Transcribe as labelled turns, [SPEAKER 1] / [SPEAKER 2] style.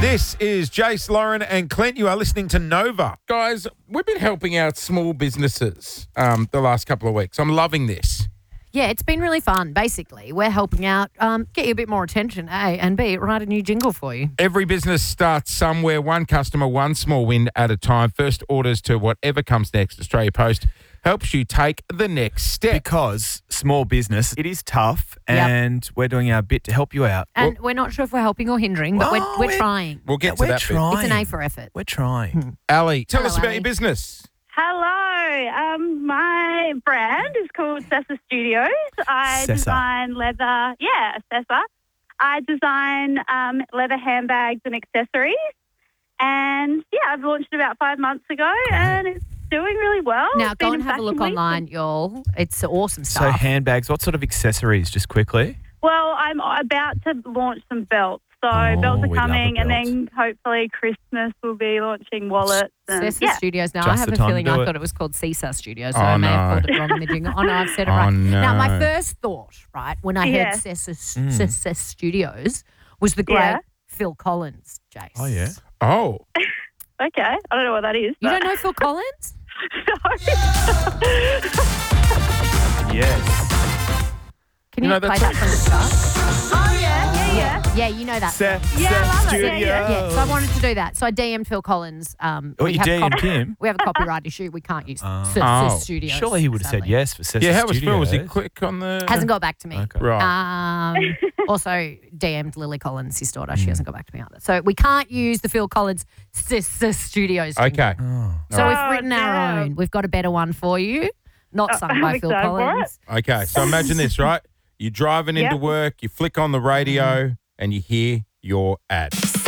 [SPEAKER 1] This is Jace, Lauren and Clint. You are listening to Nova.
[SPEAKER 2] Guys, we've been helping out small businesses the last couple of weeks. I'm loving this.
[SPEAKER 3] Yeah, it's been really fun. Basically, we're helping out, get you a bit more attention, A, and B, write a new jingle for you.
[SPEAKER 2] Every business starts somewhere, one customer, one small win at a time. First orders to whatever comes next. Australia Post helps you take the next step.
[SPEAKER 4] Because small business, it is tough, and we're doing our bit to help you out.
[SPEAKER 3] And we're not sure if we're helping or hindering, but we're trying.
[SPEAKER 2] We'll get to that bit.
[SPEAKER 3] It's an A for effort.
[SPEAKER 4] We're trying.
[SPEAKER 2] Ali, tell
[SPEAKER 3] Hello,
[SPEAKER 2] us about
[SPEAKER 3] Ali.
[SPEAKER 2] your business.
[SPEAKER 5] Hello. My brand is called Sessa Studios. I
[SPEAKER 4] Sessa.
[SPEAKER 5] design leather. Yeah, Sessa. I design leather handbags and accessories. And, I've launched it about 5 months ago, and it's doing really well.
[SPEAKER 3] Now,
[SPEAKER 5] It's
[SPEAKER 3] go
[SPEAKER 5] been
[SPEAKER 3] and
[SPEAKER 5] in
[SPEAKER 3] have a look
[SPEAKER 5] Fashion Week.
[SPEAKER 3] online, y'all. It's awesome
[SPEAKER 4] So
[SPEAKER 3] stuff.
[SPEAKER 4] handbags, what sort of accessories, just quickly?
[SPEAKER 5] Well, I'm about to launch some belts. So
[SPEAKER 4] Oh,
[SPEAKER 5] belts
[SPEAKER 4] we
[SPEAKER 5] are
[SPEAKER 4] love a
[SPEAKER 5] coming, and
[SPEAKER 4] belt.
[SPEAKER 5] then hopefully Christmas will be launching wallets. And,
[SPEAKER 3] Cessa Studios. Now, I
[SPEAKER 4] Just
[SPEAKER 3] have
[SPEAKER 4] the
[SPEAKER 3] a
[SPEAKER 4] time to
[SPEAKER 3] feeling
[SPEAKER 4] do
[SPEAKER 3] I
[SPEAKER 4] it.
[SPEAKER 3] thought it was called CSA Studios, so
[SPEAKER 2] Oh,
[SPEAKER 3] I may have
[SPEAKER 2] no.
[SPEAKER 3] called it wrong in the jingle. Oh, no, I've said it
[SPEAKER 2] Oh,
[SPEAKER 3] right.
[SPEAKER 2] no.
[SPEAKER 3] Now, my first thought, right, when I
[SPEAKER 5] Yeah.
[SPEAKER 3] heard Cessa Studios was the great
[SPEAKER 5] Yeah.
[SPEAKER 3] Phil Collins, Jace.
[SPEAKER 4] Oh, yeah.
[SPEAKER 2] Oh,
[SPEAKER 5] Okay. I don't know what that is.
[SPEAKER 3] You
[SPEAKER 5] but-
[SPEAKER 3] don't know Phil Collins?
[SPEAKER 4] Yes.
[SPEAKER 3] Can
[SPEAKER 2] You
[SPEAKER 3] you,
[SPEAKER 2] know,
[SPEAKER 3] play
[SPEAKER 2] that's
[SPEAKER 3] that from the start?
[SPEAKER 5] Oh, yeah.
[SPEAKER 3] Yeah, you know that.
[SPEAKER 5] Yeah, I love it.
[SPEAKER 4] Studios.
[SPEAKER 3] Yeah, so I wanted to do that. So I DM'd Phil Collins.
[SPEAKER 4] Oh,
[SPEAKER 3] we
[SPEAKER 4] you
[SPEAKER 3] have
[SPEAKER 4] DM'd him?
[SPEAKER 3] We have a copyright issue. We can't use
[SPEAKER 2] Oh.
[SPEAKER 3] Studios.
[SPEAKER 4] Surely he would have said
[SPEAKER 3] sadly.
[SPEAKER 4] yes for Sessa
[SPEAKER 2] yeah, how was Phil? Was he
[SPEAKER 4] Studios.
[SPEAKER 2] quick on the...
[SPEAKER 3] Hasn't got back to me.
[SPEAKER 4] Okay.
[SPEAKER 2] Right.
[SPEAKER 3] Also DM'd Lily Collins, his daughter. She hasn't got back to me either. So we can't use the Phil Collins Studios. jingle.
[SPEAKER 2] Okay.
[SPEAKER 3] So we've
[SPEAKER 5] Oh,
[SPEAKER 3] written our
[SPEAKER 5] damn.
[SPEAKER 3] own. We've got a better one for you. Not sung
[SPEAKER 5] I'm
[SPEAKER 3] by Phil
[SPEAKER 5] excited for
[SPEAKER 3] Collins.
[SPEAKER 2] Okay, so imagine this, right? You're driving into
[SPEAKER 5] Yep.
[SPEAKER 2] work, you flick on the radio, and you hear your ad.